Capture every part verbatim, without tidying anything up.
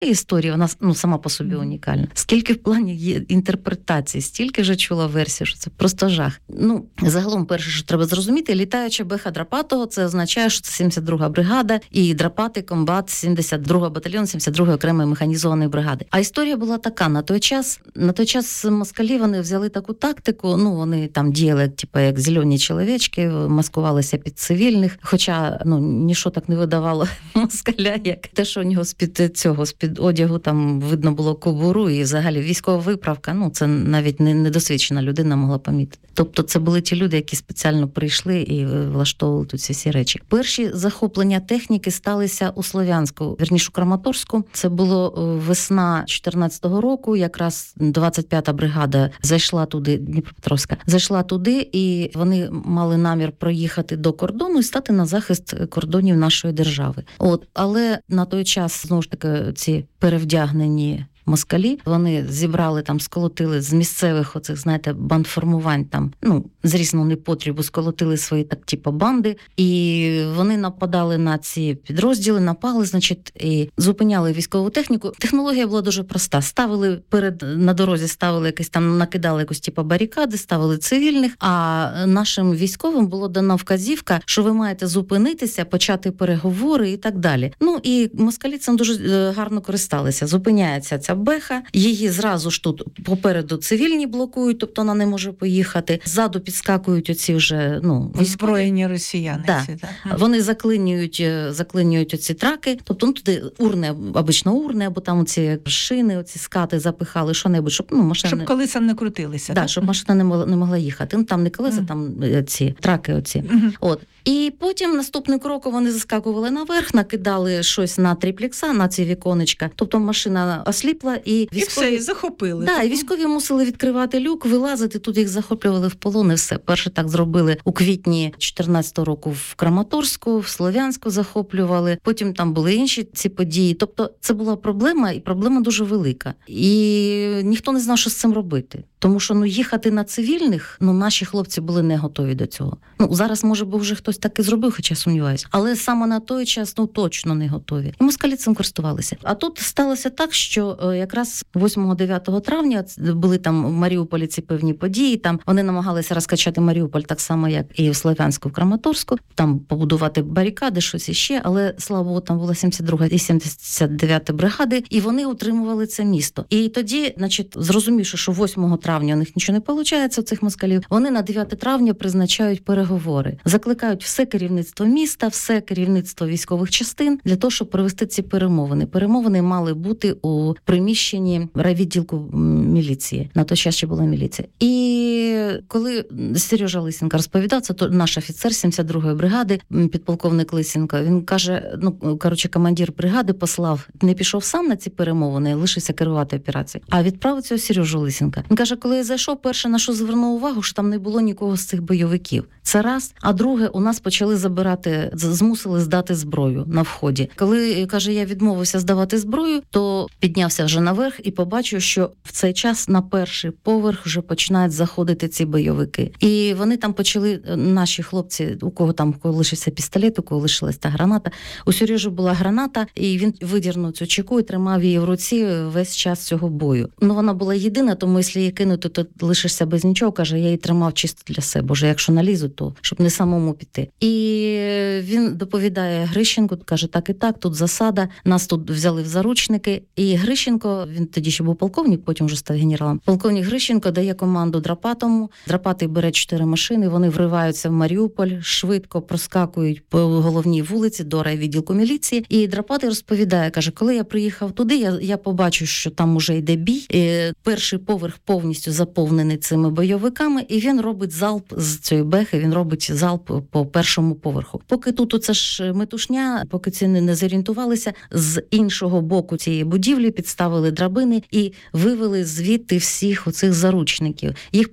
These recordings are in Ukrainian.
історія, вона ну, сама по собі унікальна. Скільки в плані є інтерпретацій, стільки вже чула версій, що це просто жах. Ну, загалом, перше, що треба зрозуміти, літаюча Беха Драпатого, це означає, що це сімдесят друга бригада і Драпатий комбат сімдесят другого батальйону сімдесят другої окремої механізованої бригади. А історія була така, на той час, на той час москалі вони взяли таку тактику, ну, вони там діяли, типу, як зелені чоловічки, маскувалися під цивільних, хоча, ну, ніщо так не видавало москаля, як те, що у нього з-під цього, з-під одягу там видно було кобуру, і взагалі військова виправка, ну, це навіть не недосвідчена людина могла помітити. Тобто це були ті люди, які спеціально прийшли і влаштовували тут ці всі речі. Перші захоплення техніки сталися у Слов'янську, вірніше у Краматорську. Це було весна чотирнадцятого року, якраз двадцять п'ята бригада зайшла туди, Дніпропетровська, зайшла туди, і вони мали намір проїхати до кордону і стати на захист кордонів нашої держави. От, але на той час, знову ж таки, ці перевдягнені москалі, вони зібрали там, сколотили з місцевих оцих, знаєте, бандформувань там, ну, з різного непотрібу сколотили свої так, типу, банди, і вони нападали на ці підрозділи, напали, значить, і зупиняли військову техніку. Технологія була дуже проста. Ставили перед, на дорозі ставили якось там, накидали якось, типу, барикади, ставили цивільних, а нашим військовим було дана вказівка, що ви маєте зупинитися, почати переговори і так далі. Ну, і москалі цим дуже гарно користалися. Зупиняється ця Беха, її зразу ж тут попереду цивільні блокують, тобто вона не може поїхати. Ззаду підскакують оці вже, ну, озброєні росіяни. Да. Ці, так. Вони заклинюють, заклинюють оці траки, тобто ну, туди урни, обично урни, або там оці шини, оці скати запихали, що-небудь, щоб, ну, машини... Щоб колеса не крутилися. Да, так? щоб машина не могла, не могла їхати. Ну, там не колеса, mm. там ці траки оці. Mm-hmm. От. І потім наступним кроком вони заскакували наверх, накидали щось на триплекса, на ці віконечка. Тобто машина осліпла і військові... І все, і захопили. Да, і військові мусили відкривати люк, вилазити, тут їх захоплювали в полон і все. Перше так зробили у квітні чотирнадцятого року в Краматорську, в Слов'янську захоплювали. Потім там були інші ці події. Тобто це була проблема, і проблема дуже велика. І ніхто не знав, що з цим робити. Тому що, ну, їхати на цивільних, ну, наші хлопці були не готові до цього. Ну, зараз, може, би вже хтось так і зробив, хоча сумніваюся. Але саме на той час, ну, точно не готові. І москалі цим користувалися. А тут сталося так, що е, якраз восьмого-дев'ятого травня були там в Маріуполі ці певні події, там вони намагалися розкачати Маріуполь так само, як і в Слов'янську, в Краматорську, там побудувати барикади, щось іще, але, слава Богу, там була сімдесят друга і сімдесят дев'ята бригади, і вони утримували це місто. І тоді, значить, зрозумівши, що восьмого травня у них нічого не виходить, у цих москалів, вони на дев'яте травня призначають переговори. Закликають все керівництво міста, все керівництво військових частин для того, щоб провести ці перемовини. Перемовини мали бути у приміщенні райвідділку міліції. На той час ще була міліція. І коли Сережа Лисенко розповідав, це то наш офіцер сімдесят другої бригади, підполковник Лисенко, він каже, ну, коротше, командир бригади послав, не пішов сам на ці перемовини, лишився керувати операцією, а відправив цього Сережу Лисенка. Він каже, коли я зайшов, перше, на що звернув увагу, що там не було нікого з цих бойовиків. Це раз. А друге, у нас почали забирати, змусили здати зброю на вході. Коли, каже, я відмовився здавати зброю, то піднявся вже наверх і побачив, що в цей час на перший поверх вже починають заходити ці бойовики. І вони там почали, наші хлопці, у кого там у кого лишився пістолет, у кого лишилась та граната. У Сережі була граната, і він видірнув цю чеку і тримав її в руці весь час цього бою. Ну, вона була єдина, тому якщо її кинути, то лишишся без нічого. Каже, я її тримав чисто для себе, бо якщо налізу, то щоб не самому піти. І він доповідає Грищенку, каже, так і так, тут засада, нас тут взяли в заручники. І Грищенко, він тоді ще був полковник, потім вже став генералом. Полковник Грищенко дає команду Драпатому. Драпатий бере чотири машини, вони вриваються в Маріуполь, швидко проскакують по головній вулиці до райвідділку міліції. І Драпатий розповідає, каже, коли я приїхав туди, я, я побачив, що там уже йде бій. І перший поверх повністю заповнений цими бойовиками, і він робить залп з цієї бехи, він робить залп по першому поверху. Поки тут оце ж метушня, поки ці не зорієнтувалися, з іншого боку цієї будівлі підставили драбини і вивели звідти всіх оцих заручників. Їх посадили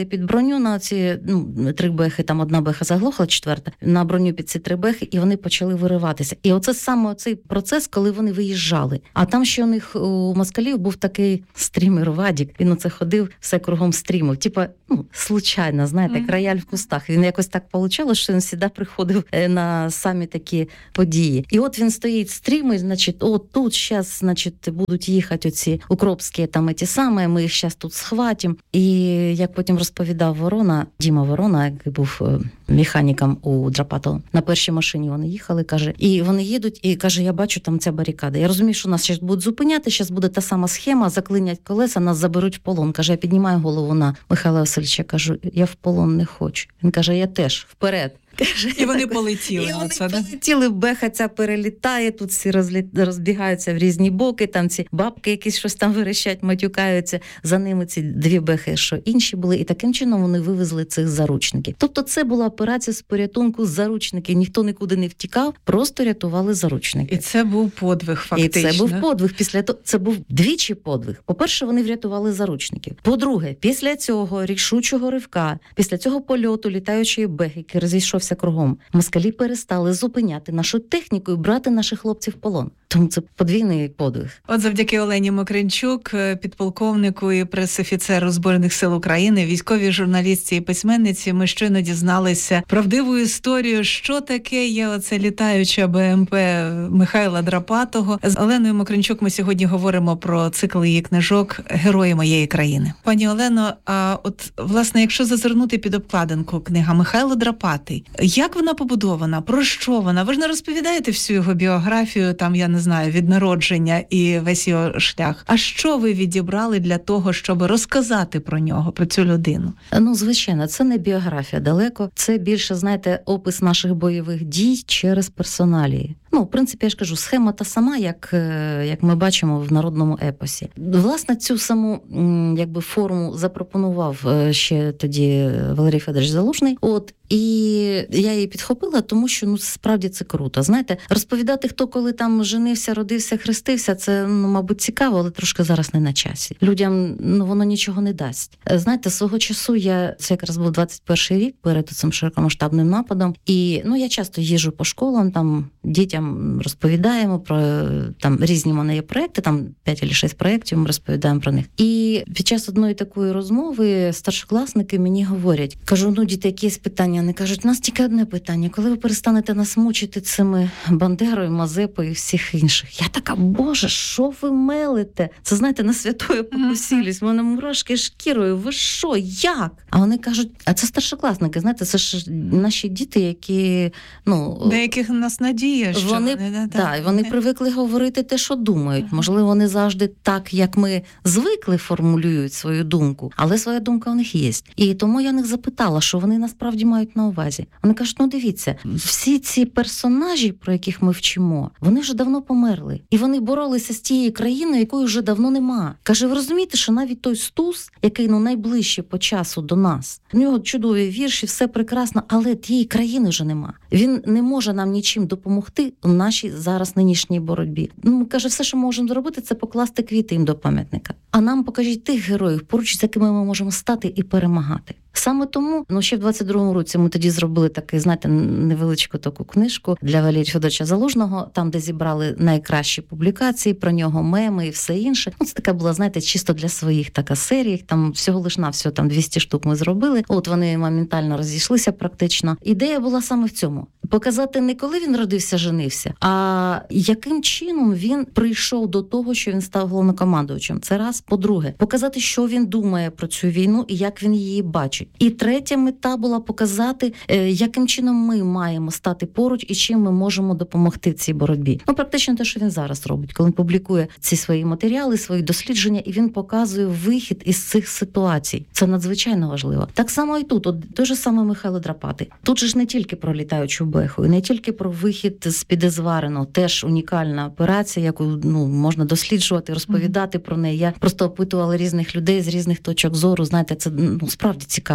під броню на ці ну, три бехи, там одна беха заглохла, четверта, на броню під ці три бехи, і вони почали вириватися. І оце саме цей процес, коли вони виїжджали. А там ще у них у москалів був такий стрімер Вадік, він оце ходив, все кругом стрімив. Типа, ну, случайно, знаєте, як рояль в кустах. Він якось так вийшло, що він завжди приходив на самі такі події. І от він стоїть, стрімить, значить, от тут зараз, значить, будуть їхати оці укропські там ті самі, ми їх зараз тут схватимо. І як потім розповідав Ворона, Діма Ворона, який був механіком у Драпатова, на першій машині вони їхали, каже, і вони їдуть, і каже, я бачу там ця барикада. Я розумію, що нас зараз будуть зупиняти, зараз буде та сама схема, заклинять колеса, нас заберуть в полон. Каже, я піднімаю голову на Михайла Васильовича, кажу, я в полон не хочу. Він каже, я теж, вперед. І вони полетіли. І вони оце, полетіли, беха ця перелітає, тут всі розлі... розбігаються в різні боки, там ці бабки якісь щось там верещать, матюкаються, за ними ці дві бехи, що інші були, і таким чином вони вивезли цих заручників. Тобто це була операція з порятунку заручників, ніхто нікуди не втікав, просто рятували заручників. І це був подвиг, фактично. І це був подвиг. Після того, це був двічі подвиг. По-перше, вони врятували заручників. По-друге, після цього рішучого ривка, після цього польоту літаючої бехи, який розійшовся кругом, москалі перестали зупиняти нашу техніку і брати наших хлопців в полон. Тому це подвійний подвиг. От завдяки Олені Мокринчук, підполковнику і прес-офіцеру Збройних сил України, військовій журналістці і письменниці, ми щойно дізналися правдиву історію, що таке є оце літаюча БМП Михайла Драпатого. З Оленою Мокринчук ми сьогодні говоримо про цикл її книжок «Герої моєї країни». Пані Олено, а от, власне, якщо зазирнути під обкладинку книга Михайло Драпатий, як вона побудована? Про що вона? Ви ж не розповідаєте всю його біографію, там, я не знаю, від народження і весь його шлях. А що ви відібрали для того, щоб розказати про нього, про цю людину? Ну, звичайно, це не біографія далеко. Це більше, знаєте, опис наших бойових дій через персоналії. Ну, в принципі, я ж кажу, схема та сама, як, як ми бачимо в народному епосі. Власне, цю саму якби форму запропонував ще тоді Валерій Федорович Залужний. От, і я її підхопила, тому що, ну, справді це круто. Знаєте, розповідати, хто коли там женився, родився, хрестився, це, ну, мабуть, цікаво, але трошки зараз не на часі. Людям, ну, воно нічого не дасть. Знаєте, свого часу я, це якраз був двадцять перший рік перед цим широкомасштабним нападом, і, ну, я часто їжджу по школам, там, дітям розповідаємо про там різні в мене є проекти, там п'ять або шість проєктів, ми розповідаємо про них. І під час одної такої розмови старшокласники мені говорять, кажу, ну, діти, якісь питання? Вони кажуть, у нас тільки одне питання, коли ви перестанете нас мучити цими Бандерою, Мазепою і всіх інших? Я така, боже, що ви мелите? Це, знаєте, на святої покусілись, в мене мурашки шкірою, ви що, як? А вони кажуть, а це старшокласники, знаєте, це ж наші діти, які, ну... Деяких у нас надія, що вони, вони... Да, да, вони привикли говорити те, що думають. Ага. Можливо, вони завжди так, як ми звикли, формулюють свою думку, але своя думка у них є. І тому я них запитала, що вони насправді мають на увазі. Вони кажуть, ну дивіться, всі ці персонажі, про яких ми вчимо, вони вже давно померли. І вони боролися з тією країною, якої вже давно нема. Каже, ви розумієте, що навіть той Стус, який, ну, найближче по часу до нас, у нього чудові вірші, все прекрасно, але тієї країни вже нема. Він не може нам нічим допомогти у нашій зараз нинішній боротьбі. Ну, каже, все, що ми можемо зробити, це покласти квіти їм до пам'ятника. А нам покажіть тих героїв, поруч з якими ми можемо стати і перемагати. Саме тому, ну, ще в двадцять другому році ми тоді зробили таку, знаєте, невеличку таку книжку для Валерія Федоровича Залужного, там, де зібрали найкращі публікації про нього, меми і все інше. Ну, це така була, знаєте, чисто для своїх така серія, там всього лиш на всього, там двісті штук ми зробили. От вони моментально розійшлися практично. Ідея була саме в цьому. Показати не коли він родився, женився, а яким чином він прийшов до того, що він став головнокомандувачем. Це раз. По-друге, показати, що він думає про цю війну і як він її бачить. І третя мета була показати, яким чином ми маємо стати поруч і чим ми можемо допомогти в цій боротьбі. Ну, практично те, що він зараз робить, коли він публікує ці свої матеріали, свої дослідження, і він показує вихід із цих ситуацій. Це надзвичайно важливо. Так само і тут. От той же самий Михайло Драпатий. Тут же ж не тільки про літаючу беху, і не тільки про вихід з-під Ізвариного. Теж унікальна операція, яку, ну, можна досліджувати, розповідати mm-hmm. про неї. Я просто опитувала різних людей з різних точок зору. Знаєте, це, ну, справді цікаво.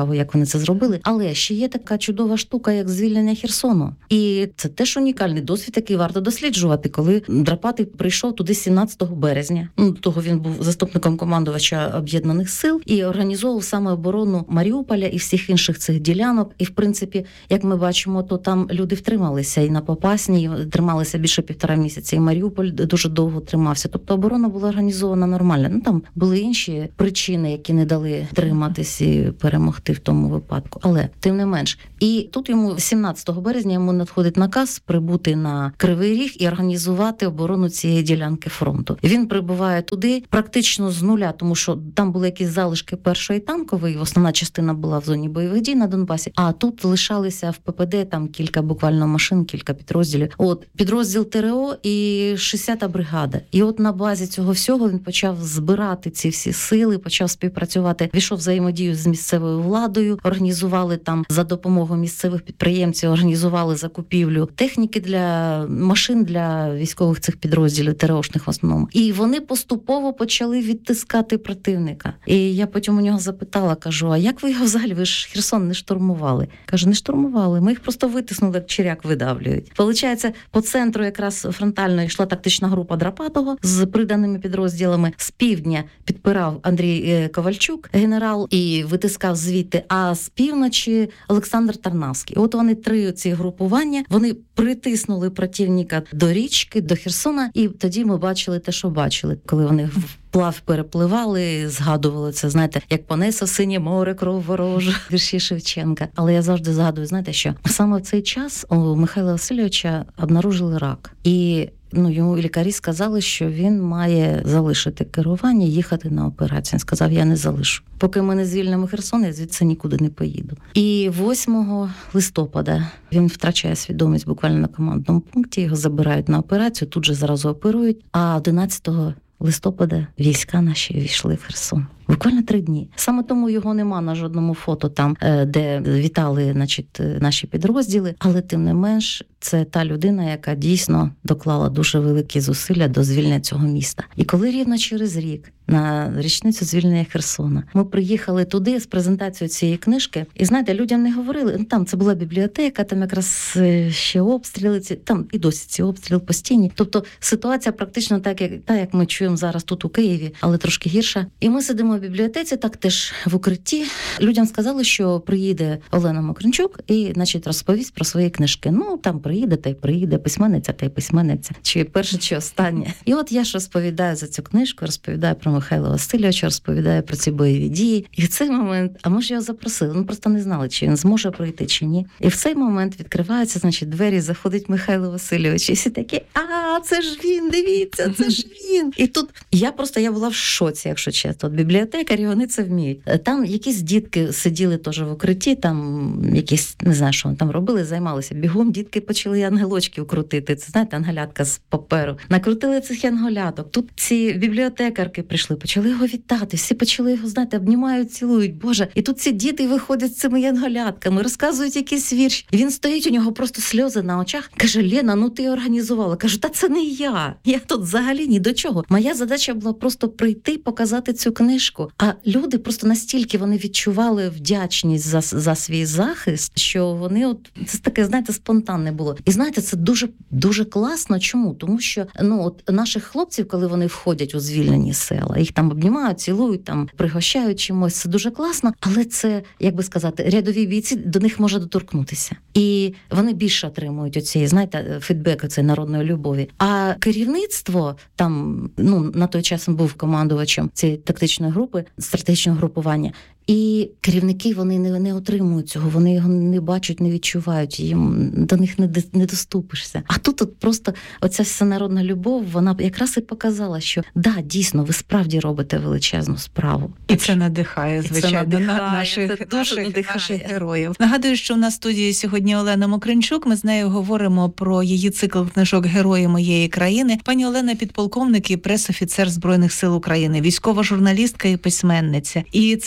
цікаво, як вони це зробили. Але ще є така чудова штука, як звільнення Херсону. І це теж унікальний досвід, який варто досліджувати, коли Драпатий прийшов туди сімнадцятого березня. Ну, до того він був заступником командувача Об'єднаних сил і організовував саме оборону Маріуполя і всіх інших цих ділянок. І, в принципі, як ми бачимо, то там люди втрималися і на Попасні, і трималися більше півтора місяці. І Маріуполь дуже довго тримався. Тобто оборона була організована нормально. Ну, там були інші причини, які не дали триматись і перемогти в тому випадку. Але, тим не менш. І тут йому сімнадцятого березня йому надходить наказ прибути на Кривий Ріг і організувати оборону цієї ділянки фронту. Він прибуває туди практично з нуля, тому що там були якісь залишки першої танкової, основна частина була в зоні бойових дій на Донбасі, а тут лишалися в ППД там кілька буквально машин, кілька підрозділів. От підрозділ ТРО і шістдесята бригада. І от на базі цього всього він почав збирати ці всі сили, почав співпрацювати, війшов в взаємодію з місцевою владою, організували там за допомогою місцевих підприємців, організували закупівлю техніки для машин для військових цих підрозділів, ТРОшних в основному. І вони поступово почали відтискати противника. І я потім у нього запитала, кажу, а як ви його взагалі, ви ж Херсон не штурмували? Каже, не штурмували, ми їх просто витиснули, як черяк видавлюють. Получається, по центру якраз фронтально йшла тактична група Драпатого з приданими підрозділами. З півдня підпирав Андрій Ковальчук, генерал, і витискав звідти, а з півночі Олександр Тарнавський. От вони три ці групування, вони притиснули противника до річки, до Херсона, і тоді ми бачили те, що бачили, коли вони вплав перепливали, згадували це, знаєте, як понесе синє море кров ворожу, вірші Шевченка. Але я завжди згадую, знаєте що, саме в цей час у Михайла Васильовича обнаружили рак. І ну, йому лікарі сказали, що він має залишити керування, їхати на операцію. Він сказав, я не залишу. Поки ми не звільнимо Херсон, я звідси нікуди не поїду. І восьмого листопада він втрачає свідомість буквально на командному пункті, його забирають на операцію, тут же зразу оперують, а одинадцятого листопада війська наші війшли в Херсон. Буквально три дні. Саме тому його нема на жодному фото там, де вітали, значить, наші підрозділи. Але тим не менш, це та людина, яка дійсно доклала дуже великі зусилля до звільнення цього міста. І коли рівно через рік, на річницю звільнення Херсона, ми приїхали туди з презентацією цієї книжки, і знаєте, людям не говорили, ну, там це була бібліотека, там якраз ще обстріли, ці, там і досі ці обстріли постійні. Тобто ситуація практично так, як, та, як ми чуємо зараз тут у Києві, але трошки гірша. І ми сидимо в бібліотеці, так теж в укритті. Людям сказали, що приїде Олена Мокринчук і, значить, розповість про свої книжки. Ну, там приїде, та й приїде, письменниця, та й письменниця. Чи перше, чи останнє. І от я ж розповідаю за цю книжку, розповідаю про Михайла Васильовича, розповідає про ці бойові дії. І в цей момент, а ми ж його запросили, ну просто не знали, чи він зможе пройти, чи ні. І в цей момент відкриваються, значить, двері, заходить Михайло Васильович, і всі такі, а, це ж він, дивіться, це ж він. І тут я просто, я була в шоці, якщо чесно. От бібліотекарі, вони це вміють. Там якісь дітки сиділи теж в укритті, там якісь, не знаю, що вони там робили, займалися. Бігом дітки почали ангелочків крутити. Це, знаєте, ангелятка з паперу. Накрутили цих ангеляток. Тут ці бібліотекарки прийшли, почали його вітати, всі почали його, знаєте, обнімають, цілують, Боже. І тут ці діти виходять з цими янголятками, розказують якісь вірші. І він стоїть, у нього просто сльози на очах. Каже, Лена, ну ти організувала. Кажу, та це не я. Я тут взагалі ні до чого. Моя задача була просто прийти, показати цю книжку. А люди просто настільки вони відчували вдячність за, за свій захист, що вони от, це таке, знаєте, спонтанне було. І знаєте, це дуже, дуже класно. Чому? Тому що, ну, от наших хлопців, коли вони входять у звільнені села, їх там обнімають, цілують, там пригощають чимось, це дуже класно, але це, як би сказати, рядові бійці, до них може доторкнутися. І вони більше отримують оцієї, знаєте, фідбеку цієї народної любові. А керівництво там, ну, на той час був командувачем цієї тактичної групи, стратегічного групування, і керівники, вони не, не отримують цього, вони його не бачать, не відчувають, їм до них не, не доступишся. А тут от просто оця всенародна любов, вона якраз і показала, що да, дійсно, ви справді робите величезну справу. І це надихає, звичайно, це надихає, наших, це наших, надихає. наших героїв. Нагадую, що в нас в студії сьогодні Олена Мокринчук, ми з нею говоримо про її цикл книжок «Герої моєї країни». Пані Олена – підполковник і пресофіцер Збройних сил України, військова журналістка і письменниця. І цей цикл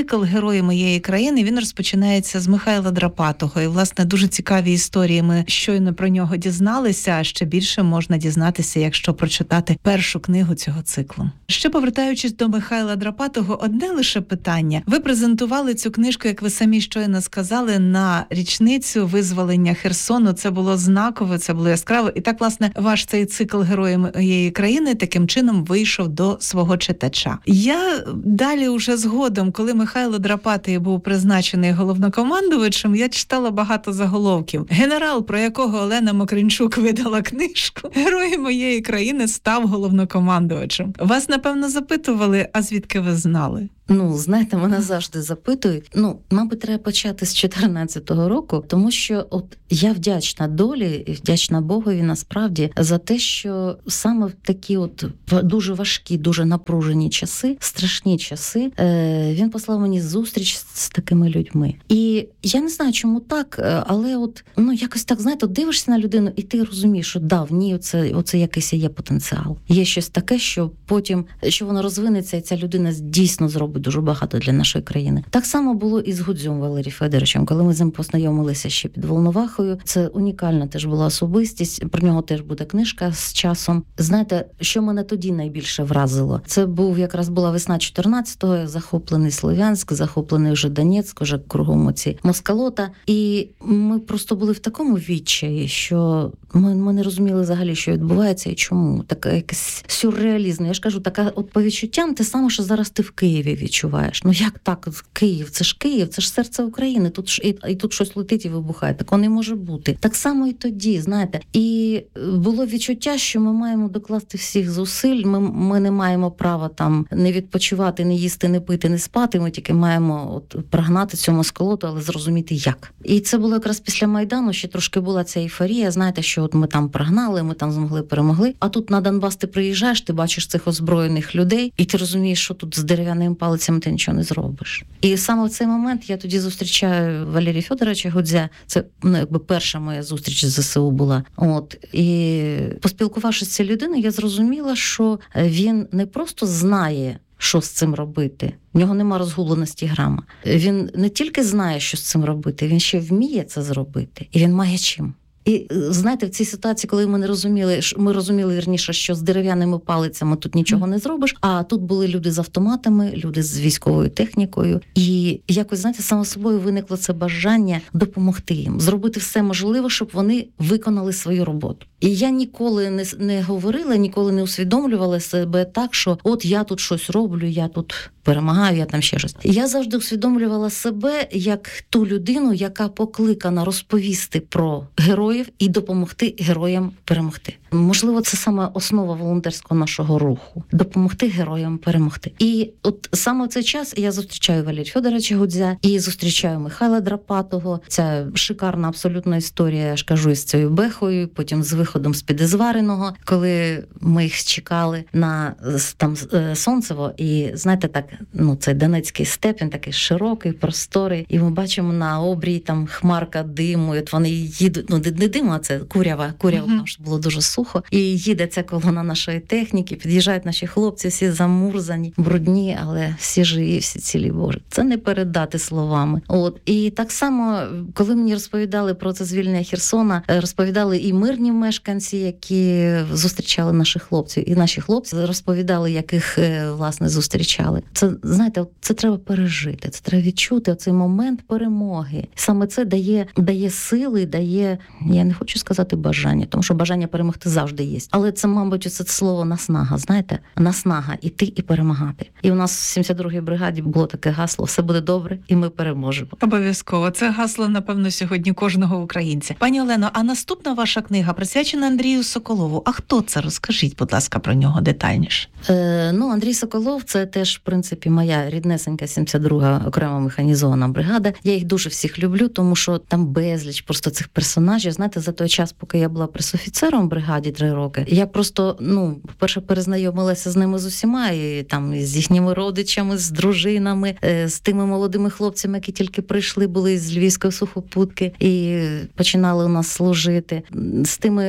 цикл «Герої моєї країни», він розпочинається з Михайла Драпатого. І, власне, дуже цікаві історії. Ми щойно про нього дізналися, а ще більше можна дізнатися, якщо прочитати першу книгу цього циклу. Ще повертаючись до Михайла Драпатого, одне лише питання. Ви презентували цю книжку, як ви самі щойно сказали, на річницю визволення Херсону. Це було знаково, це було яскраво. І так, власне, ваш цей цикл «Герої моєї країни» таким чином вийшов до свого читача. Я далі уже згодом, коли Михайло Драпатий був призначений головнокомандувачем, я читала багато заголовків. Генерал, про якого Олена Мокринчук видала книжку «Герої моєї країни», став головнокомандувачем. Вас, напевно, запитували, а звідки ви знали? Ну, знаєте, мене завжди запитують. Ну, мабуть, треба почати з чотирнадцятого року, тому що от я вдячна долі і вдячна Богові насправді за те, що саме в такі от дуже важкі, дуже напружені часи, страшні часи, е, він послав мені зустріч з такими людьми. І я не знаю, чому так, але от, ну, якось так, знаєте, дивишся на людину, і ти розумієш, що да, в ній оце, оце якийсь є потенціал. Є щось таке, що потім, що воно розвинеться, і ця людина дійсно зробить дуже багато для нашої країни. Так само було і з Гудзем Валерієм Федоровичем, коли ми з ним познайомилися ще під Волновахою. Це унікальна теж була особистість, про нього теж буде книжка з часом. Знаєте, що мене тоді найбільше вразило? Це був якраз була весна чотирнадцятого, захоплений Слов'янськ, захоплений вже Донецьк, вже кругом оці Москалота. І ми просто були в такому відчаї, що ми, ми не розуміли взагалі, що відбувається і чому. Така якийсь сюрреалізм. Я ж кажу, така от по відчуттям те саме, що зараз ти в Києві відчуваєш. Ну як так? Київ, це ж Київ, це ж серце України. Тут ж і, і тут щось летить і вибухає. Такого не може бути. Так само і тоді, знаєте. І було відчуття, що ми маємо докласти всіх зусиль. Ми, ми не маємо права там не відпочивати, не їсти, не пити, не спати. Ми тільки маємо от прогнати цю Москалоту, але зрозуміти як. І це було якраз після Майдану, ще трошки була ця ейфорія. Знаєте, що от ми там прогнали, ми там змогли, перемогли. А тут на Донбас ти приїжджаєш, ти бачиш цих озброєних людей, і ти розумієш, що тут з дерев'яним палицями ти нічого не зробиш. І саме в цей момент я тоді зустрічаю Валерія Федоровича Гудзя. Це, ну, якби перша моя зустріч з ЗСУ була. От. І поспілкувавшись з цією людиною, я зрозуміла, що він не просто знає, що з цим робити. В нього нема розгубленості грама. Він не тільки знає, що з цим робити, він ще вміє це зробити. І він має чим. І, знаєте, в цій ситуації, коли ми не розуміли, ми розуміли, вірніше, що з дерев'яними палицями тут нічого не зробиш, а тут були люди з автоматами, люди з військовою технікою. І якось, знаєте, само собою виникло це бажання допомогти їм, зробити все можливе, щоб вони виконали свою роботу. І я ніколи не, не говорила, ніколи не усвідомлювала себе так, що от я тут щось роблю, я тут перемагаю, я там ще щось. Я завжди усвідомлювала себе як ту людину, яка покликана розповісти про героїв і допомогти героям перемогти. Можливо, це саме основа волонтерського нашого руху – допомогти героям перемогти. І от саме в цей час я зустрічаю Валерія Федоровича Гудзя і зустрічаю Михайла Драпатого. Ця шикарна абсолютна історія, я ж кажу, із цією Бехою, потім з виходом з-під Ізвареного, коли ми їх чекали на там Сонцево. І знаєте, так, ну цей Донецький степ, він такий широкий, просторий. І ми бачимо на обрії там хмарка диму, і от вони їдуть, ну не диму, а це курява, курява, mm-hmm. там що було дуже сухо. І їде ця колона нашої техніки, під'їжджають наші хлопці, всі замурзані, брудні, але всі живі, всі цілі, Боже. Це не передати словами. От. І так само, коли мені розповідали про це звільнення Херсона, розповідали і мирні мешканці, які зустрічали наших хлопців, і наші хлопці розповідали, яких, власне, зустрічали. Це, знаєте, це треба пережити, це треба відчути цей момент перемоги. Саме це дає, дає сили, дає, я не хочу сказати бажання, тому що бажання перемогти завжди є. Але це, мабуть, це слово наснага, знаєте? Наснага – іти і перемагати. І у нас в сімдесят другій бригаді було таке гасло «Все буде добре, і ми переможемо». Обов'язково. Це гасло, напевно, сьогодні кожного українця. Пані Олено, а наступна ваша книга присвячена Андрію Соколову. А хто це? Розкажіть, будь ласка, про нього детальніше. Е, ну, Андрій Соколов – це теж, в принципі, моя ріднесенька сімдесят друга окрема механізована бригада. Я їх дуже всіх люблю, тому що там безліч просто цих персонажів. Знаєте, за той час, поки я була пресофіцером в бригаді три роки, я просто, ну, по-перше, перезнайомилася з ними з усіма, і там з їхніми родичами, з дружинами, з тими молодими хлопцями, які тільки прийшли, були з Львівської сухопутки і починали у нас служити, з тими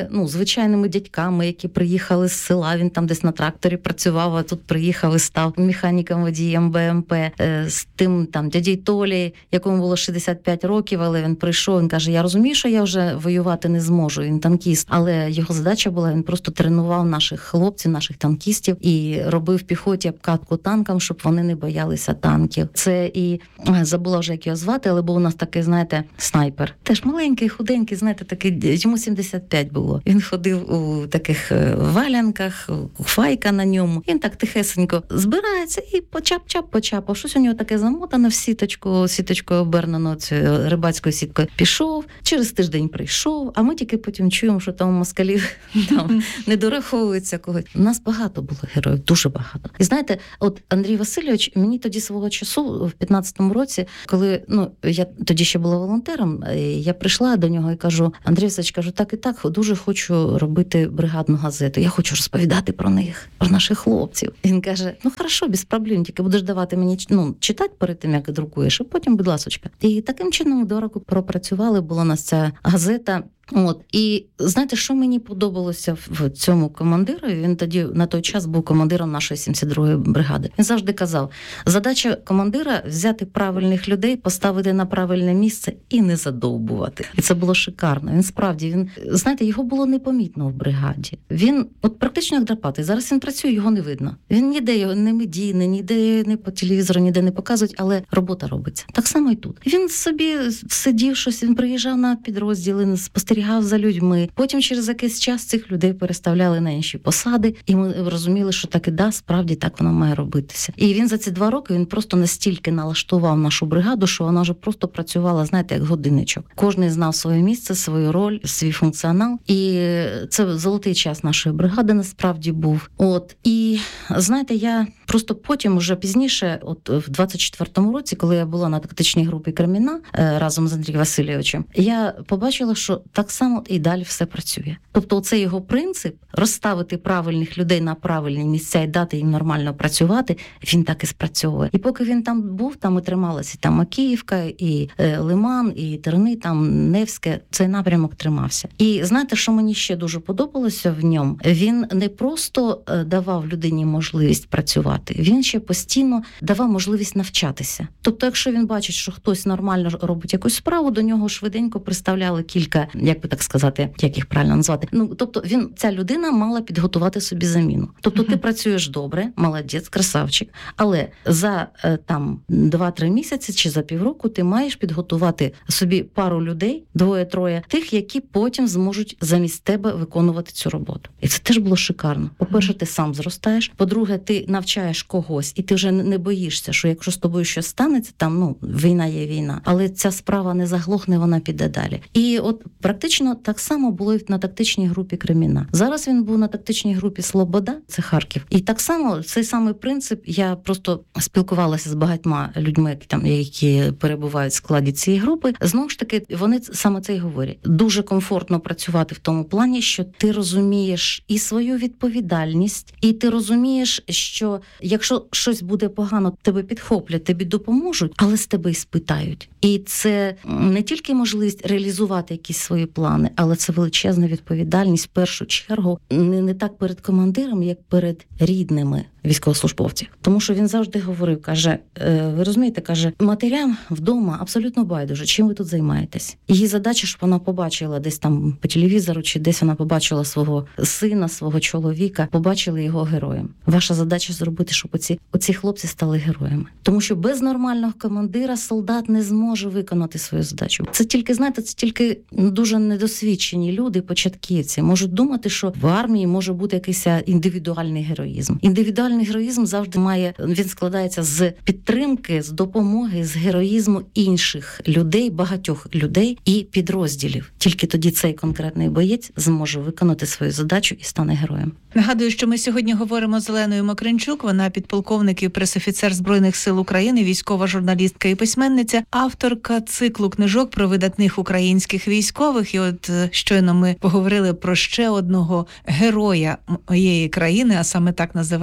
такими, ну, звичайними дядьками, які приїхали з села, він там десь на тракторі працював, а тут приїхав і став механіком водієм Б М П, з тим там дядій Толі, якому було шістдесят п'ять років, але він прийшов, він каже, я розумію, що я вже воювати не зможу, він танкіст, але його задача була, він просто тренував наших хлопців, наших танкістів і робив піхоті обкатку танкам, щоб вони не боялися танків. Це і, забула вже, як його звати, але був у нас такий, знаєте, снайпер. Теж маленький, худенький, знаєте, такий, йому сімдесят п'ять було. Він ходив у таких валянках, файка на ньому. Він так тихесенько збирається і почап-чап почапав. Щось у нього таке замотане в сіточку, сіточкою обернено, цією рибацькою сіткою. Пішов, через тиждень прийшов, а ми тільки потім чуємо, що там у москалів там не дораховується когось. У нас багато було героїв, дуже багато. І знаєте, от Андрій Васильович, мені тоді свого часу, в п'ятнадцятому році, коли, ну, я тоді ще була волонтером, я прийшла до нього і кажу, Андрій Васильович, кажу, так і так, дуже хочу робити бригадну газету, я хочу розповідати про них, про наших хлопців. Він каже, ну хорошо, без проблем, тільки будеш давати мені, ну, читати перед тим, як друкуєш, а потім, будь ласочка. І таким чином до року пропрацювали, була у нас ця газета. От, і знаєте, що мені подобалося в цьому командиру? Він тоді на той час був командиром нашої сімдесят другої бригади. Він завжди казав, задача командира – взяти правильних людей, поставити на правильне місце і не задовбувати. І це було шикарно. Він справді, він, знаєте, його було непомітно в бригаді. Він, от практично як драпатий. Зараз він працює, його не видно. Він ніде його не медійний, ніде не по телевізору, ніде не показують, але робота робиться. Так само і тут. Він собі сидів щось, він приїжджав на підрозділи, спостерігав за людьми. Потім через якийсь час цих людей переставляли на інші посади, і ми розуміли, що так і да, справді так воно має робитися. І він за ці два роки, він просто настільки налаштував нашу бригаду, що вона вже просто працювала, знаєте, як годинничок. Кожний знав своє місце, свою роль, свій функціонал. І це золотий час нашої бригади насправді був. От. І, знаєте, я просто потім, уже пізніше, от в двадцять четвертому році, коли я була на тактичній групі Креміна разом з Андрієм Васильовичем, я побачила, що так само і далі все працює. Тобто оцей його принцип розставити правильних людей на правильні місця і дати їм нормально працювати, він так і спрацьовує. І поки він там був, там і трималася там Макіївка, і е, Лиман, і Терни, там Невське, цей напрямок тримався. І знаєте, що мені ще дуже подобалося в ньому? Він не просто е, давав людині можливість працювати, він ще постійно давав можливість навчатися. Тобто, якщо він бачить, що хтось нормально робить якусь справу, до нього швиденько приставляли кілька, як би так сказати, як їх правильно назвати. Ну, тобто він, ця людина мала підготувати собі заміну. Тобто ти працюєш добре, молодець, красавчик, але за там два-три місяці чи за півроку ти маєш підготувати собі пару людей, двоє-троє, тих, які потім зможуть замість тебе виконувати цю роботу. І це теж було шикарно. По-перше, ти сам зростаєш, по-друге, ти навчаєш когось, і ти вже не боїшся, що якщо з тобою щось станеться, там, ну, війна є війна, але ця справа не заглохне, вона піде далі. І от практично так само було і на тактичній групі Креміна. Зараз він був на тактичній групі Слобода, це Харків. І так само, цей самий принцип, я просто спілкувалася з багатьма людьми, які там, які перебувають в складі цієї групи. Знову ж таки, вони саме це й говорять. Дуже комфортно працювати в тому плані, що ти розумієш і свою відповідальність, і ти розумієш, що якщо щось буде погано, тебе підхоплять, тобі допоможуть, але з тебе й спитають. І це не тільки можливість реалізувати якісь свої плани, але це величезна відповідальність в першу чергу не, не так перед командиром, як перед рідними військовослужбовців. Тому що він завжди говорив, каже, ви розумієте, каже, матерям вдома абсолютно байдуже, чим ви тут займаєтесь. Її задача, щоб вона побачила десь там по телевізору, чи десь вона побачила свого сина, свого чоловіка, побачили його героєм. Ваша задача зробити, щоб оці, оці хлопці стали героями. Тому що без нормального командира солдат не зможе виконати свою задачу. Це тільки, знаєте, це тільки дуже недосвідчені люди, початківці, можуть думати, що в армії може бути якийсь індивідуальний героїзм. Індивідуальний героїзм завжди має, він складається з підтримки, з допомоги, з героїзму інших людей, багатьох людей і підрозділів. Тільки тоді цей конкретний боєць зможе виконати свою задачу і стане героєм. Нагадую, що ми сьогодні говоримо з Оленою Мокринчук, вона підполковник і пресофіцер Збройних сил України, військова журналістка і письменниця, авторка циклу книжок про видатних українських військових. І от щойно ми поговорили про ще одного героя моєї країни, а саме так називається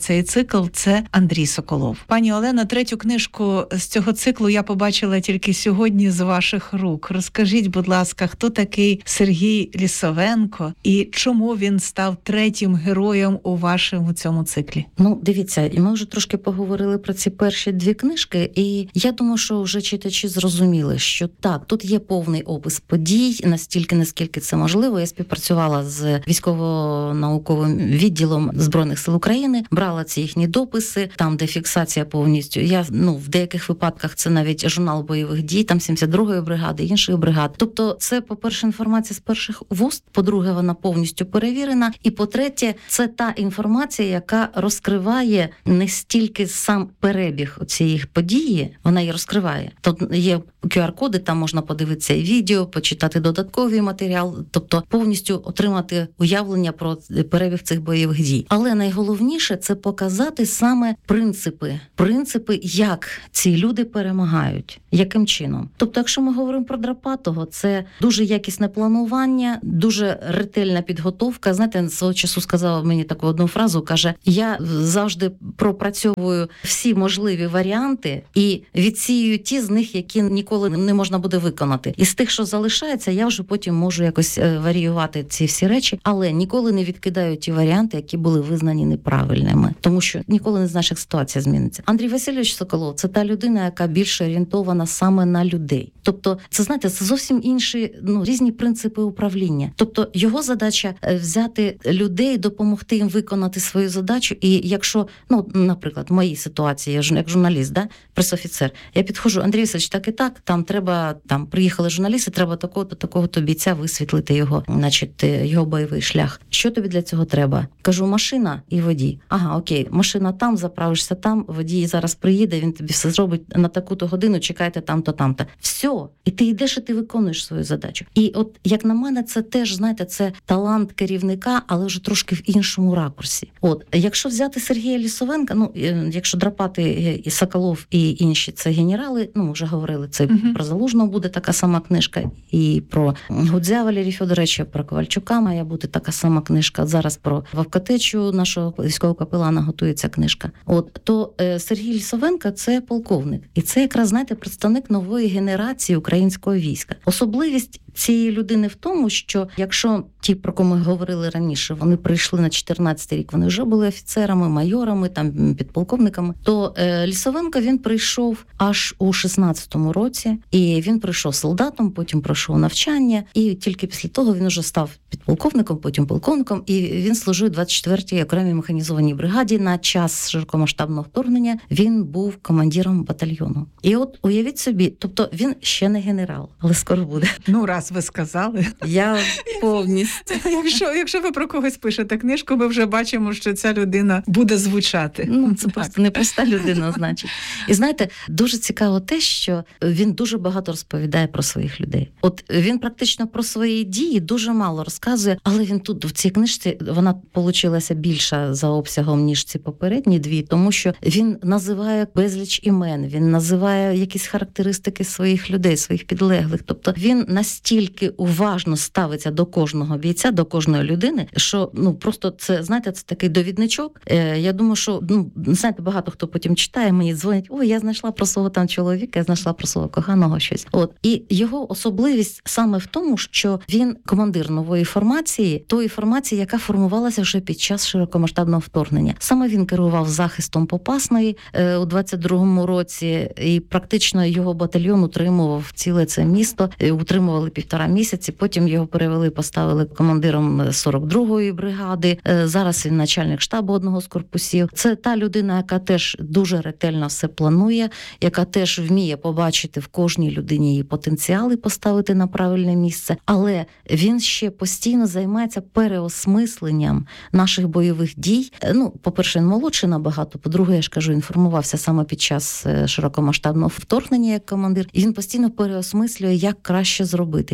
цей цикл, це Андрій Соколов. Пані Олено, третю книжку з цього циклу я побачила тільки сьогодні з ваших рук. Розкажіть, будь ласка, хто такий Сергій Лісовенко і чому він став третім героєм у вашому цьому циклі? Ну, дивіться, і ми вже трошки поговорили про ці перші дві книжки, і я думаю, що вже читачі зрозуміли, що так, тут є повний опис подій, настільки, наскільки це можливо. Я співпрацювала з військово-науковим відділом Збройних сил України, брала ці їхні дописи, там, де фіксація повністю. Я, ну, в деяких випадках це навіть журнал бойових дій, там сімдесят другої бригади, інших бригад. Тобто це, по-перше, інформація з перших вуст, по-друге, вона повністю перевірена, і по-третє, це та інформація, яка розкриває не стільки сам перебіг цієї події, вона її розкриває. Тут є кю ар-коди, там можна подивитися і відео, почитати додатковий матеріал, тобто повністю отримати уявлення про перебіг цих бойових дій. Але найголовніше – це показати саме принципи, принципи, як ці люди перемагають, яким чином. Тобто, якщо ми говоримо про Драпатого, це дуже якісне планування, дуже ретельна підготовка. Знаєте, свого часу сказав мені таку одну фразу, каже, я завжди пропрацьовую всі можливі варіанти і відсію ті з них, які ніколи не можна буде виконати. І з тих, що залишається, я вже потім можу якось варіювати ці всі речі, але ніколи не відкидаю ті варіанти, які були визнані неправильними, тому що ніколи не знаєш, як ситуація зміниться. Андрій Васильович Соколов – це та людина, яка більше орієнтована саме на людей. Тобто, це, знаєте, це зовсім інші, ну, різні принципи управління. Тобто, його задача взяти людей, допомогти їм виконати свою задачу. І якщо, ну, наприклад, в моїй ситуації, я як журналіст, да, пресофіцер, я підходжу, Андрій Васильович, так і так, там треба, там приїхали журналісти, треба такого-то, такого-то бійця висвітлити його, значить, його бойовий шлях. Що тобі для цього треба? Кажу, машина і водій. Ага, окей, машина там, заправишся там, водій зараз приїде, він тобі все зробить на таку-то годину, чекайте там-то, там-то. Все. І ти йдеш, і ти виконуєш свою задачу. І от, як на мене, це теж, знаєте, це талант керівника, але вже трошки в іншому ракурсі. От, якщо взяти Сергія Лісовенка, ну, якщо Драпати і Соколов і інші це генерали, ну, ми вже говорили, це uh-huh. про Залужного буде така сама книжка, і про Гудзя Валерія Федоровича, про Ковальчука має бути така сама книжка. Зараз про Вовкотечу, нашого військового капелана, готується книжка. От, то е, Сергій Лісовенко – це полковник. І це якраз, знаєте, представник нової генерації українського війська. Особливість цієї людини в тому, що якщо ті, про кого ми говорили раніше, вони прийшли на чотирнадцятий рік, вони вже були офіцерами, майорами, там, підполковниками, то е, Лісовенко, він прийшов аж у шістнадцятому році, і він прийшов солдатом, потім пройшов навчання, і тільки після того він уже став підполковником, потім полковником, і він служив у двадцять четвертій окремій механізованій бригаді. На час широкомасштабного вторгнення він був командиром батальйону. І от уявіть собі, тобто він ще не генерал, але скоро буде. Ну, раз ви сказали. Я повністю. Якщо, якщо ви про когось пишете книжку, ми вже бачимо, що ця людина буде звучати. Ну, це просто непроста людина, значить. І знаєте, дуже цікаво те, що він дуже багато розповідає про своїх людей. От він практично про свої дії дуже мало розказує, але він тут, в цій книжці, вона получилася більша за обсягом, ніж ці попередні дві, тому що він називає безліч імен, він називає якісь характеристики своїх людей, своїх підлеглих. Тобто він настільки уважно ставиться до кожного бійця, до кожної людини, що, ну, просто це, знаєте, це такий довідничок. Е, я думаю, що, ну, знаєте, багато хто потім читає, мені дзвонять, ой, я знайшла про свого там чоловіка, я знайшла про свого коханого щось. От. І його особливість саме в тому, що він командир нової формації, тої формації, яка формувалася вже під час широкомасштабного вторгнення. Саме він керував захистом Попасної е, у двадцять другому році, і практично його батальйон утримував ціле це місто, е, утримували півтора місяці, потім його перевели, поставили командиром сорок другої бригади, е, зараз він начальник штабу одного з корпусів. Це та людина, яка теж дуже ретельно все планує, яка теж вміє побачити в кожній людині її потенціали, поставити на правильне місце, але він ще постійно займається переосмисленням наших бойових дій. Ну, по-перше, він молодший набагато, по-друге, я ж кажу, інформувався саме під час широкомасштабного вторгнення як командир, і він постійно переосмислює, як краще зробити,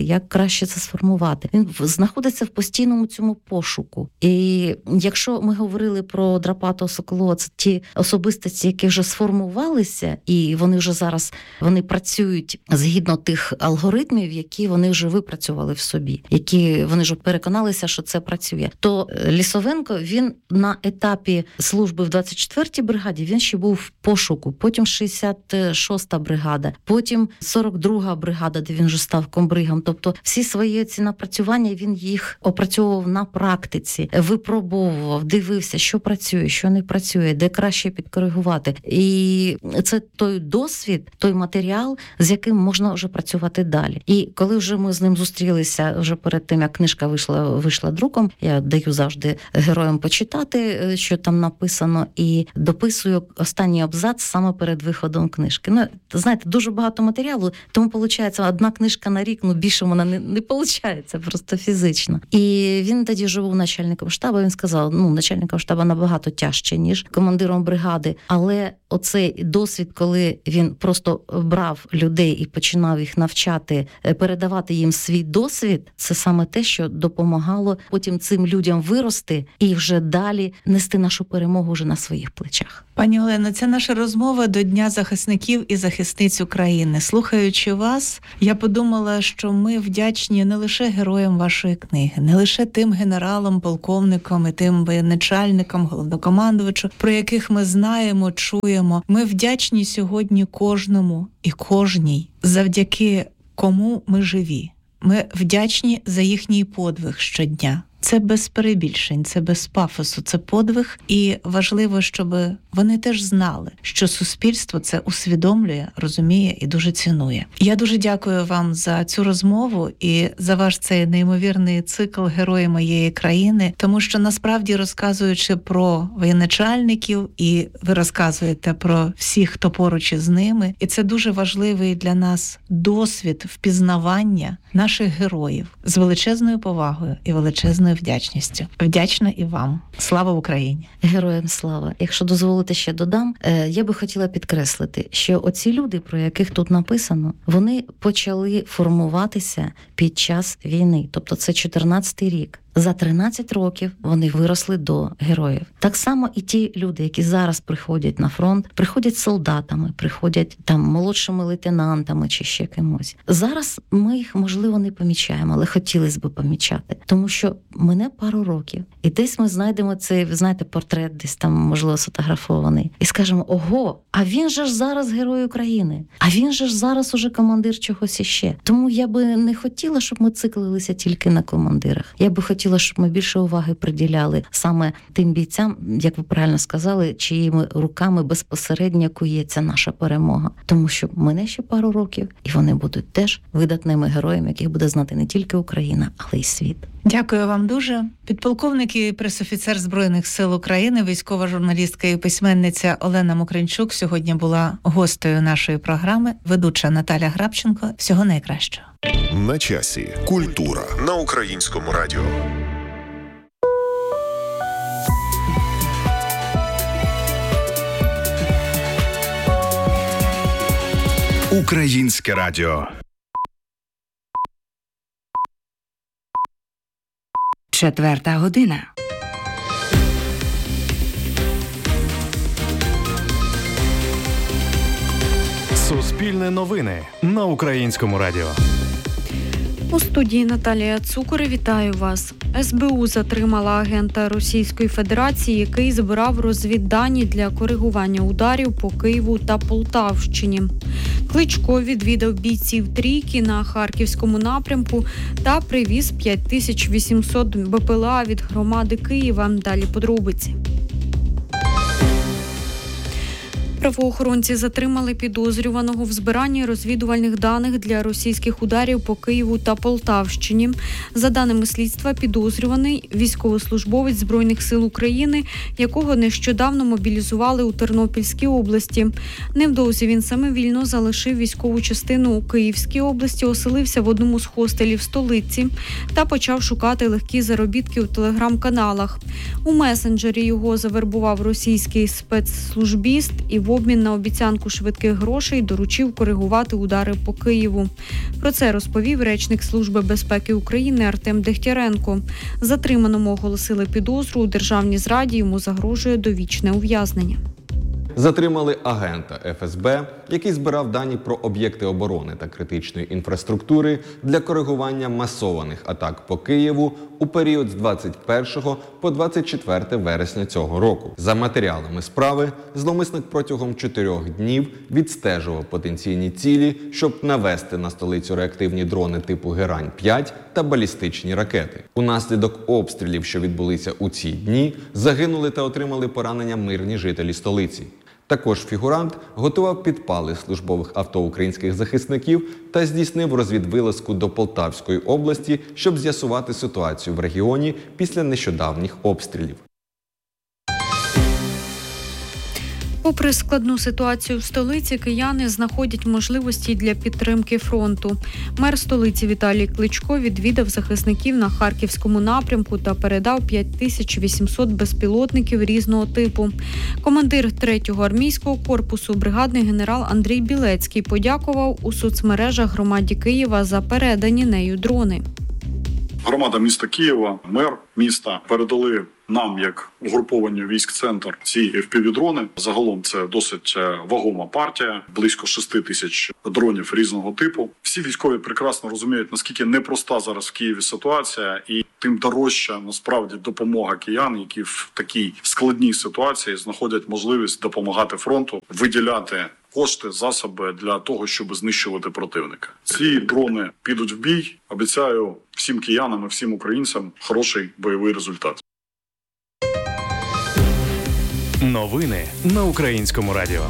зробити, як краще це сформувати. Він знаходиться в постійному цьому пошуку. І якщо ми говорили про Драпатого Соколова, це ті особистості, які вже сформувалися, і вони вже зараз вони працюють згідно тих алгоритмів, які вони вже випрацювали в собі, які вони вже переконалися, що це працює. То Лісовенко, він на етапі служби в двадцять четвертій бригаді, він ще був в пошуку, потім шістдесят шоста бригада, потім сорок друга бригада, де він вже став комбригом. Тобто всі свої ці напрацювання він їх опрацьовував на практиці, випробовував, дивився, що працює, що не працює, де краще підкоригувати. І це той досвід, той матеріал, з яким можна вже працювати далі. І коли вже ми з ним зустрілися, вже перед тим, як книжка вийшла, вийшла друком, я даю завжди героям почитати, що там написано, і дописую останній абзац саме перед виходом книжки. Ну, знаєте, дуже багато матеріалу, тому, виходить, одна книжка на рік, ну, більше вона не, не виходить, просто фізично. І він тоді же був начальником штабу, він сказав, ну, начальником штабу набагато тяжче, ніж командиром бригади, але оцей досвід, коли він просто брав людей і починав їх навчати, передавати їм свій досвід, це саме те, що допомагало потім цим людям вирости і вже далі нести нашу перемогу вже на своїх плечах. Пані Олено, це наша розмова до Дня захисників і захисниць України. Слухаючи вас, я подумала, що ми вдячні не лише героям вашої книги, не лише тим генералам, полковникам і тим воєначальникам, головнокомандувачу, про яких ми знаємо, чуємо. Ми вдячні сьогодні кожному і кожній, завдяки кому ми живі. Ми вдячні за їхній подвиг щодня. Це без перебільшень, це без пафосу, це подвиг. І важливо, щоб вони теж знали, що суспільство це усвідомлює, розуміє і дуже цінує. Я дуже дякую вам за цю розмову і за ваш цей неймовірний цикл «Герої моєї країни», тому що насправді, розказуючи про воєначальників, і ви розказуєте про всіх, хто поруч із ними, і це дуже важливий для нас досвід впізнавання наших героїв з величезною повагою і величезною вдячністю. Вдячна і вам. Слава Україні! Героям слава! Якщо дозволите, ще додам, я би хотіла підкреслити, що оці люди, про яких тут написано, вони почали формуватися під час війни. Тобто це чотирнадцятий рік. За тринадцять років вони виросли до героїв. Так само і ті люди, які зараз приходять на фронт, приходять солдатами, приходять там молодшими лейтенантами чи ще кимось. Зараз ми їх, можливо, не помічаємо, але хотілося б помічати. Тому що мине пару років, і десь ми знайдемо цей, ви знаєте, портрет десь там, можливо, сфотографований. І скажемо, ого, а він же ж зараз герой України, а він же ж зараз уже командир чогось іще. Тому я би не хотіла, щоб ми циклилися тільки на командирах. Я би хотіла, щоб ми більше уваги приділяли саме тим бійцям, як ви правильно сказали, чиїми руками безпосередньо кується наша перемога. Тому що мине ще пару років, і вони будуть теж видатними героями, яких буде знати не тільки Україна, але й світ. Дякую вам дуже. Підполковник і пресофіцер Збройних сил України, військова журналістка і письменниця Олена Мокринчук сьогодні була гостею нашої програми, ведуча Наталя Грабченко. Всього найкращого. На часі. Культура на Українському радіо. Українське радіо. Четверта година. Суспільне новини на Українському радіо. У студії Наталія Цукор, вітаю вас. ес бе у затримала агента Російської Федерації, який збирав розвіддані для коригування ударів по Києву та Полтавщині. Кличко відвідав бійців трійки на Харківському напрямку та привіз п'ять тисяч вісімсот бе пе ел а від громади Києва. Далі подробиці. Правоохоронці затримали підозрюваного в збиранні розвідувальних даних для російських ударів по Києву та Полтавщині. За даними слідства, підозрюваний – військовослужбовець Збройних сил України, якого нещодавно мобілізували у Тернопільській області. Невдовзі він самовільно залишив військову частину у Київській області, оселився в одному з хостелів столиці та почав шукати легкі заробітки у телеграм-каналах. У месенджері його завербував російський спецслужбіст і в обмін на обіцянку швидких грошей доручив коригувати удари по Києву. Про це розповів речник Служби безпеки України Артем Дегтяренко. Затриманому оголосили підозру у державній зраді, йому загрожує довічне ув'язнення. Затримали агента еф ес бе, який збирав дані про об'єкти оборони та критичної інфраструктури для коригування масованих атак по Києву у період з двадцять першого по двадцять четверте вересня цього року. За матеріалами справи, зловмисник протягом чотирьох днів відстежував потенційні цілі, щоб навести на столицю реактивні дрони типу Герань п'ять та балістичні ракети. Унаслідок обстрілів, що відбулися у ці дні, загинули та отримали поранення мирні жителі столиці. Також фігурант готував підпали службових авто українських захисників та здійснив розвідвилазку до Полтавської області, щоб з'ясувати ситуацію в регіоні після нещодавніх обстрілів. Попри складну ситуацію в столиці, кияни знаходять можливості для підтримки фронту. Мер столиці Віталій Кличко відвідав захисників на Харківському напрямку та передав п'ять тисяч вісімсот безпілотників різного типу. Командир третього армійського корпусу, бригадний генерал Андрій Білецький, подякував у соцмережах громаді Києва за передані нею дрони. Громада міста Києва, мер міста передали нам, як угрупованню військ-центр, ці еф пі ві-дрони. Загалом це досить вагома партія, близько шести тисяч дронів різного типу. Всі військові прекрасно розуміють, наскільки непроста зараз в Києві ситуація, і тим дорожча, насправді, допомога киян, які в такій складній ситуації знаходять можливість допомагати фронту, виділяти кошти, засоби для того, щоб знищувати противника. Ці дрони підуть в бій. Обіцяю всім киянам і всім українцям хороший бойовий результат. Новини на Українському радіо.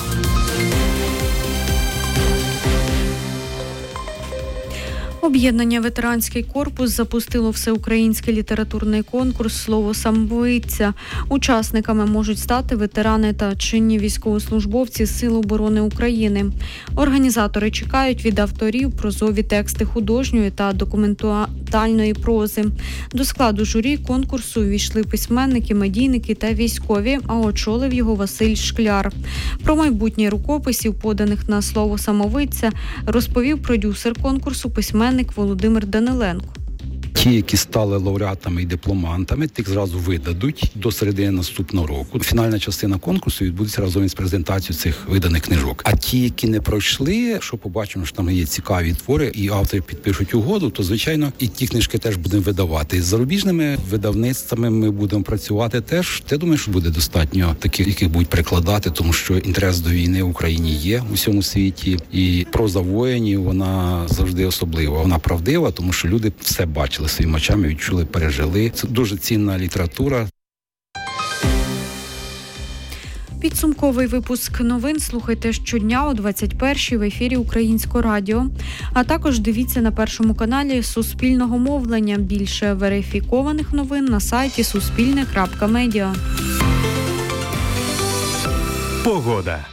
Об'єднання «Ветеранський корпус» запустило всеукраїнський літературний конкурс «Слово самовидця». Учасниками можуть стати ветерани та чинні військовослужбовці Сил оборони України. Організатори чекають від авторів прозові тексти художньої та документальної прози. До складу журі конкурсу увійшли письменники, медійники та військові, а очолив його Василь Шкляр. Про майбутнє рукописів, поданих на «Слово самовидця», розповів продюсер конкурсу, письменник Володимир Даниленко. Ті, які стали лауреатами і дипломантами, тих зразу видадуть до середини наступного року. Фінальна частина конкурсу відбудеться разом із презентацією цих виданих книжок. А ті, які не пройшли, якщо побачимо, що там є цікаві твори, і автори підпишуть угоду, то, звичайно, і ті книжки теж будемо видавати. З зарубіжними видавництвами ми будемо працювати теж. Я думаю, що буде достатньо таких, яких будуть перекладати, тому що інтерес до війни в Україні є у всьому світі. І проза воїнів, вона завжди особлива. Вона правдива, тому що люди все бачили своїми очами, відчули, пережили. Це дуже цінна література. Підсумковий випуск новин слухайте щодня о двадцять першій в ефірі Українського радіо. А також дивіться на Першому каналі Суспільного мовлення. Більше верифікованих новин на сайті суспільне крапка медіа. Погода.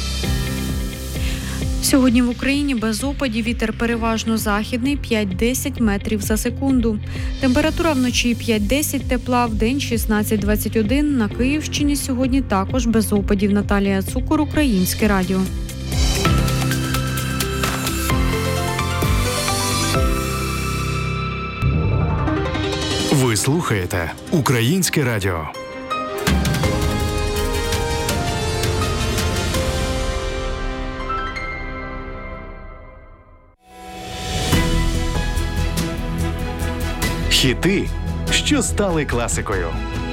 Сьогодні в Україні без опадів, вітер переважно західний п'ять-десять метрів за секунду. Температура вночі п'ять-десять тепла, вдень шістнадцять-двадцять один. На Київщині сьогодні також без опадів. Наталія Цукор, Українське радіо. Ви слухаєте Українське радіо. Хіти, що стали класикою.